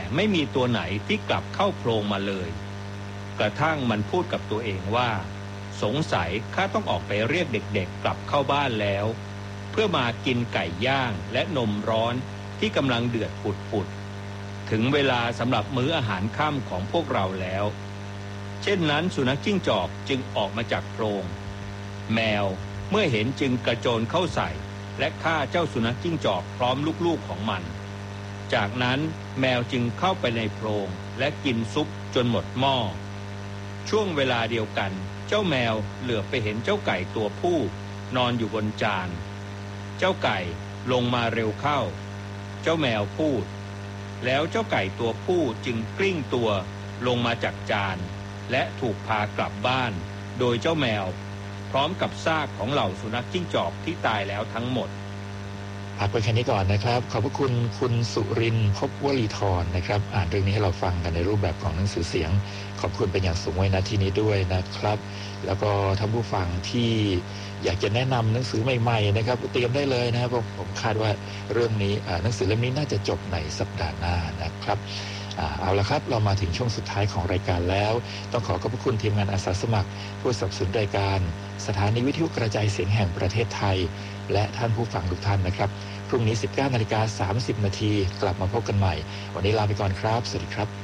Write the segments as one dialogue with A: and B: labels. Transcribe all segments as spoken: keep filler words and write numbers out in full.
A: ไม่มีตัวไหนที่กลับเข้าโพรงมาเลยกระทั่งมันพูดกับตัวเองว่าสงสัยข้าต้องออกไปเรียกเด็กๆกลับเข้าบ้านแล้วเพื่อมากินไก่ย่างและนมร้อนที่กำลังเดือดปุดๆถึงเวลาสำหรับมื้ออาหารค่ำของพวกเราแล้วเช่นนั้นสุนัขจิ้งจอกจึงออกมาจากโพรงแมวเมื่อเห็นจึงกระโจนเข้าใส่และฆ่าเจ้าสุนัขจิ้งจอกพร้อมลูกๆของมันจากนั้นแมวจึงเข้าไปในโพรงและกินซุปจนหมดหม้อช่วงเวลาเดียวกันเจ้าแมวเหลือบไปเห็นเจ้าไก่ตัวผู้นอนอยู่บนจานเจ้าไก่ลงมาเร็วเข้าเจ้าแมวพูดแล้วเจ้าไก่ตัวผู้จึงกลิ้งตัวลงมาจากจานและถูกพากลับบ้านโดยเจ้าแมวพร้อมกับซากของเหล่าสุนัขจิ้งจอกที่ตายแล้วทั้งหมด
B: พักไปแค่นี้ก่อนนะครับขอบพระคุณคุณสุรินทร์ภพวลีธรนะครับอ่านเรื่องนี้ให้เราฟังกันในรูปแบบของหนังสือเสียงขอบคุณเป็นอย่างสูงไว้ณที่นี้ด้วยนะครับแล้วก็ท่านผู้ฟังที่อยากจะแนะนำหนังสือใหม่ๆนะครับเตรียมได้เลยนะครับผมคาดว่าเรื่องนี้หนังสือเล่มนี้น่าจะจบในสัปดาห์หน้านะครับเอาละครับเรามาถึงช่วงสุดท้ายของรายการแล้วต้องขอขอบพระคุณทีมงานอาสาสมัครผู้สนับสนุนรายการสถานีวิทยุกระจายเสียงแห่งประเทศไทยและท่านผู้ฟังทุกท่านนะครับพรุ่งนี้ สิบเก้านาฬิกาสามสิบนาทีกลับมาพบกันใหม่วันนี้ลาไปก่อนครับสวัสดีครับ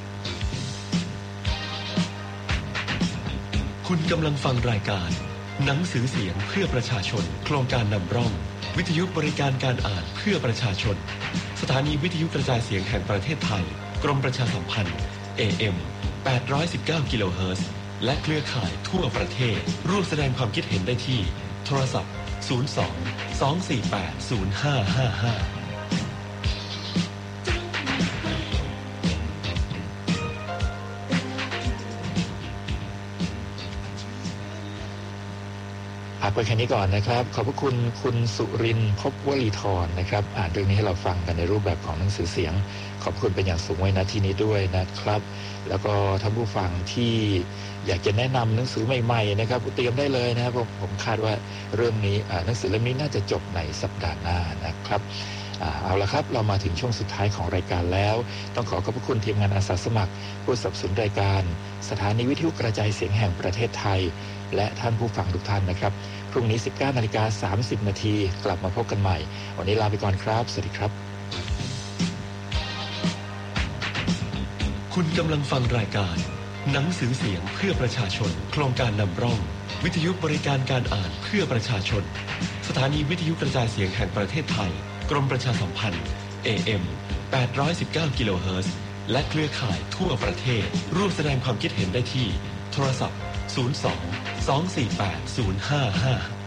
C: คุณกำลังฟังรายการหนังสือเสียงเพื่อประชาชนโครงการนำร่องวิทยุบริการการอ่านเพื่อประชาชนสถานีวิทยุกระจายเสียงแห่งประเทศไทยกรมประชาสัมพันธ์ เอ เอ็ม แปดร้อยสิบเก้า กิโลเฮิรตซ์และเครือข่ายทั่วประเทศร่วมแสดงความคิดเห็นได้ที่โทรศัพท์ศูนย์ สอง สอง สี่ แปด ศูนย์ ห้า ห้า ห้า
B: พักไปแค่นี้ก่อนนะครับขอบพระคุณคุณสุรินทร์ภพวลีธรนะครับอ่านเรื่องนี้ให้เราฟังกันในรูปแบบของหนังสือเสียงขอบคุณเป็นอย่างสูงไว้ณที่นี้ด้วยนะครับแล้วก็ท่านผู้ฟังที่อยากจะแนะนำหนังสือใหม่ๆนะครับเตรียมได้เลยนะครับผมผมคาดว่าเรื่องนี้หนังสือเล่มนี้น่าจะจบในสัปดาห์หน้านะครับเอาละครับเรามาถึงช่วงสุดท้ายของรายการแล้วต้องขอขอบพระคุณทีมงานอาสาสมัครผู้สนับสนุนรายการสถานีวิทยุกระจายเสียงแห่งประเทศไทยและท่านผู้ฟังทุกท่านนะครับพรุ่งนี้ สิบเก้านาฬิกาสามสิบนาทีกลับมาพบกันใหม่วันนี้ลาไปก่อนครับสวัสดีครับ
C: คุณกำลังฟังรายการหนังสือเสียงเพื่อประชาชนโครงการนำร่องวิทยุบริการการอ่านเพื่อประชาชนสถานีวิทยุกระจายเสียงแห่งประเทศไทยกรมประชาสัมพันธ์ เอ เอ็ม แปดร้อยสิบเก้า กิโลเฮิรตซ์และเครือข่ายทั่วประเทศร่วมแสดงความคิดเห็นได้ที่โทรศัพท์ศูนย์ สอง สอง สี่ แปด ศูนย์ ห้า ห้า